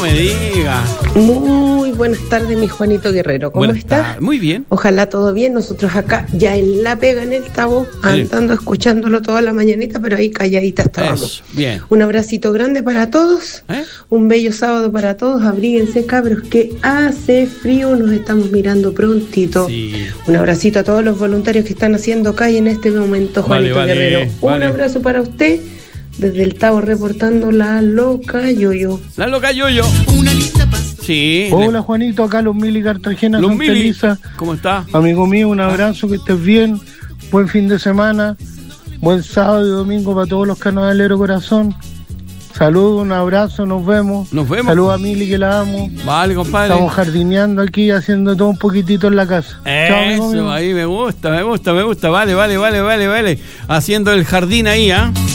me diga. Muy buenas tardes, mi Juanito Guerrero. ¿Cómo está? Muy bien. Ojalá todo bien. Nosotros acá ya en la pega en el Tabo, andando escuchándolo toda la mañanita, pero ahí calladita estábamos. Bien. Un abracito grande para todos. Un bello sábado para todos. Abríguense, cabros, que hace frío. Nos estamos mirando prontito. Sí. Un abracito a todos los voluntarios que están haciendo calle en este momento, Juanito Guerrero. Un abrazo para usted. Desde el Tabo reportando la loca Yoyo. La loca Yoyo. Sí. Hola Juanito, acá los Mili Cartagena, Santa Elisa. ¿Cómo está? Amigo mío, un abrazo, que estés bien. Buen fin de semana. Buen sábado y domingo para todos los carnavaleros corazón. Saludos, un abrazo, nos vemos. Saludos a Mili, que la amo. Vale, compadre. Estamos jardineando aquí, haciendo todo un poquitito en la casa. Eso, ahí me gusta. Vale. Haciendo el jardín ahí,